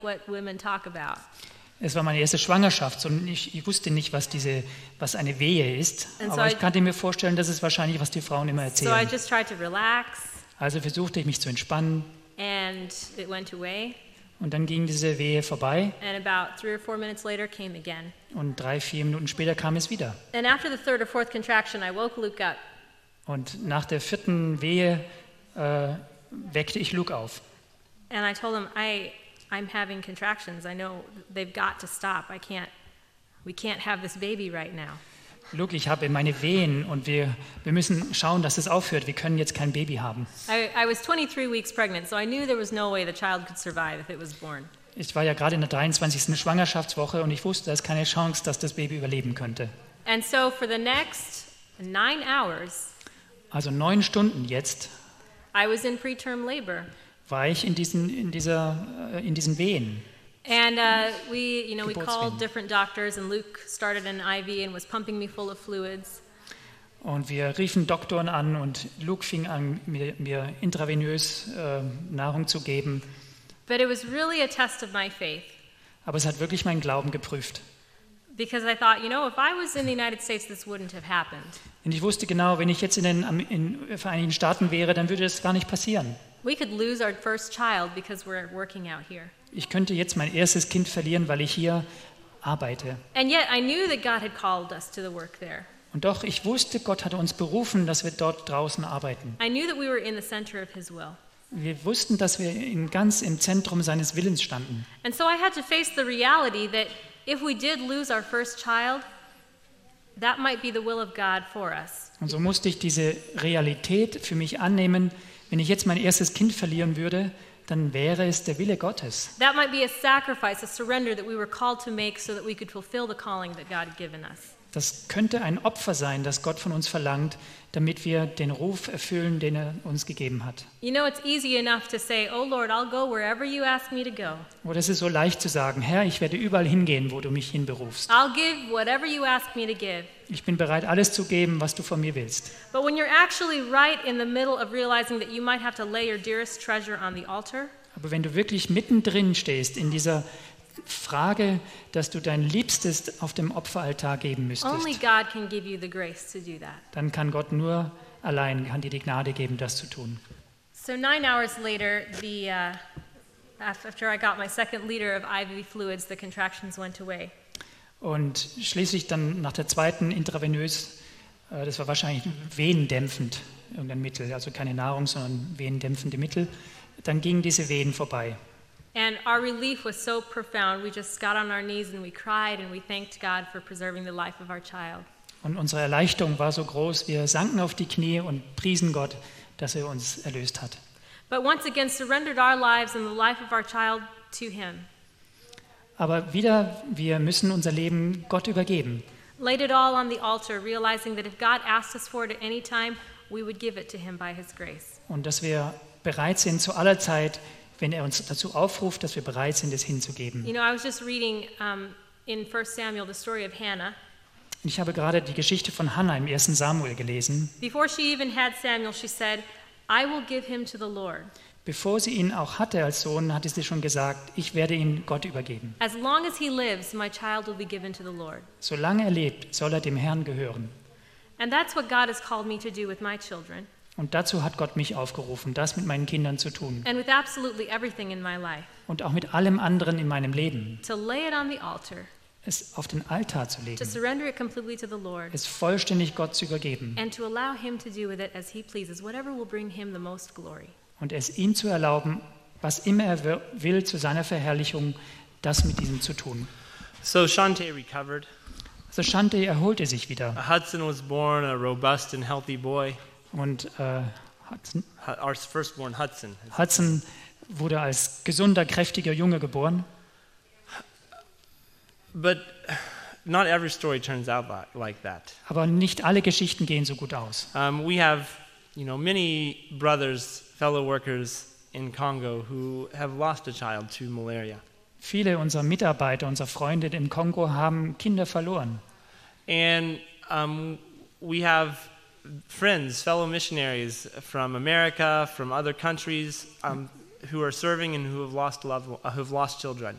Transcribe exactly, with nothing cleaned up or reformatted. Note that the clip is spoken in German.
what women talk about. Es war meine erste Schwangerschaft und ich, ich wusste nicht, was diese, was eine Wehe ist. And Aber so ich I- kannte mir vorstellen, das ist wahrscheinlich, was die Frauen immer So I erzählen. just tried to relax, Also versuchte ich mich zu entspannen and it went away. und dann ging diese Wehe vorbei And about three or four minutes later, came again. und drei, vier Minuten später kam es wieder. And after the third or fourth contraction, I woke Luke up. Und nach der vierten Wehe äh, weckte ich Luke auf. And I told him, I, I'm having contractions. I know they've got to stop. I can't, we can't have this baby right now. Luke, ich habe meine Wehen und wir, wir müssen schauen, dass es aufhört. Wir können jetzt kein Baby haben. I, I was twenty-three weeks pregnant, so I knew there was no way the child could survive if it was born. Ich war ja gerade in der dreiundzwanzigsten Schwangerschaftswoche und ich wusste, da ist keine Chance, dass das Baby überleben könnte. And so for the next nine hours, Also neun Stunden jetzt I was in preterm labor. war ich in diesen, in dieser, äh, in diesen Wehen. And uh, we, you know, we Geburtswehen. called different doctors, and Luke started an I V and was pumping me full of fluids. Und wir riefen Doktoren an und Luke fing an, mir, mir intravenös äh, Nahrung zu geben. But it was really a test of my faith, Aber es hat wirklich meinen Glauben geprüft. because I thought, you know, if I was in the United States, this wouldn't have happened. Und ich wusste genau, wenn ich jetzt in den Am- in Vereinigten Staaten wäre, dann würde das gar nicht passieren. We could lose our first child because we're working out here. Ich könnte jetzt mein erstes Kind verlieren, weil ich hier arbeite. And yet I knew that God had called us to the work there. Und doch, ich wusste, Gott hatte uns berufen, dass wir dort draußen arbeiten. I knew that we were in the center of His will. Wir wussten, dass wir in, ganz im Zentrum seines Willens standen. And so I had to face the reality that if we did lose our first child, that might be the will of God for us. Und so musste ich diese Realität für mich annehmen. Wenn ich jetzt mein erstes Kind verlieren würde, dann wäre es der Wille Gottes. That might be a sacrifice, a surrender that we were called to make so that we could fulfill the calling that God had given us. Das könnte ein Opfer sein, das Gott von uns verlangt, damit wir den Ruf erfüllen, den er uns gegeben hat. You know, it's easy enough to say, oh Lord, I'll go wherever you ask me to go. Oder es ist so leicht zu sagen, Herr, ich werde überall hingehen, wo du mich hinberufst. I'll give whatever you ask me to give. Ich bin bereit, alles zu geben, was du von mir willst. But when you're actually right in the middle of realizing that you might have to lay your dearest treasure on the altar, Aber wenn du wirklich mittendrin stehst in dieser Frage, dass du dein Liebstes auf dem Opferaltar geben müsstest, only God can give you the grace to do that. dann kann Gott nur allein, kann dir die Gnade geben, das zu tun. So nine hours later, the uh, after I got my second liter of I V fluids, the contractions went away. Und schließlich dann nach der zweiten intravenös, äh, das war wahrscheinlich wehendämpfend, irgendein Mittel, also keine Nahrung, sondern wehendämpfende Mittel, dann gingen diese Wehen vorbei. And our relief was so profound, we just got on our knees and we cried and we thanked God for preserving the life of our child. Und unsere Erleichterung war so groß, wir sanken auf die Knie und priesen Gott, dass er uns erlöst hat. But once again surrendered our lives and the life of our child to Him. Aber wieder, wir müssen unser Leben Gott übergeben. Laid it all on the altar, realizing that if God asked us for it at any time, we would give it to Him by His grace. Und dass wir bereit sind zu aller Zeit, wenn er uns dazu aufruft, dass wir bereit sind, es hinzugeben. You know, I was just reading um, in First Samuel the story of Hannah. Ich habe gerade die Geschichte von Hannah im ersten Samuel gelesen. Before she even had Samuel, she said, I will give him to the Lord. Bevor sie ihn auch hatte als Sohn, hatte sie schon gesagt, ich werde ihn Gott übergeben. As long as he lives, my child will be given to the Lord. Solange er lebt, soll er dem Herrn gehören. And that's what God has called me to do with my children Und dazu hat Gott mich aufgerufen, das mit meinen Kindern zu tun. and with absolutely everything in my life, Und auch mit allem anderen in meinem Leben. to lay it on the altar, Es auf den Altar zu to legen. surrender it completely to the Lord, Es vollständig Gott zu übergeben. and to allow him to do with it as he pleases, whatever will bring him the most glory. Und es ihm zu erlauben, was immer er will, zu seiner Verherrlichung, das mit diesem zu tun. So Shante recovered. Also Shante erholte sich wieder. Hudson was born a robust and healthy boy. Und äh, Hudson, Hu- Our firstborn Hudson. Hudson wurde als gesunder, kräftiger Junge geboren. But not every story turns out li- like that. Aber nicht alle Geschichten gehen so gut aus. Um, we have, you know, many brothers, fellow workers in Congo who have lost a child to malaria. Viele unserer Mitarbeiter, unserer Freunde im Kongo haben Kinder verloren. And um, we have friends, fellow missionaries from America, from other countries, um, who are serving and who have lost loved, uh, who have lost children.